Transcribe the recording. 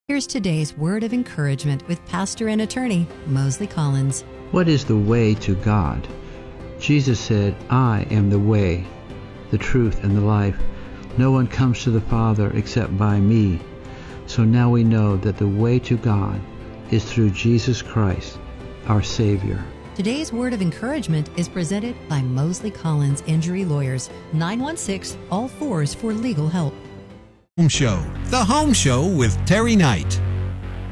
Here's today's word of encouragement with pastor and attorney Mosley Collins. What is the way to God? Jesus said, "I am the way, the truth, and the life. No one comes to the Father except by me." So now we know that the way to God is through Jesus Christ, our Savior. Today's word of encouragement is presented by Mosley Collins Injury Lawyers, 916 All Fours for legal help. Home Show, the Home Show with Terry Knight.